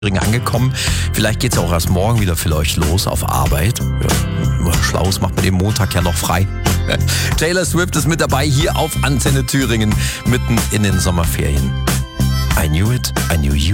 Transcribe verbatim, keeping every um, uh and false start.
angekommen. Vielleicht geht es auch erst morgen wieder für euch los auf Arbeit. Ja, immer Schlaus macht man den Montag ja noch frei. Taylor Swift ist mit dabei hier auf Antenne Thüringen, mitten in den Sommerferien. I knew it, I knew you.